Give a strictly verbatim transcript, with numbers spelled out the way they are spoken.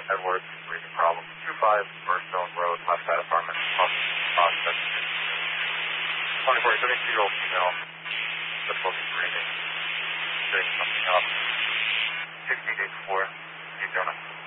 Edwards, breathing problem. two five Burnstone Road, left side apartment, prospect. twenty-four, seventy-two-year-old female, difficulty breathing, getting something up. sixteen eighty-four, Keep Jonah.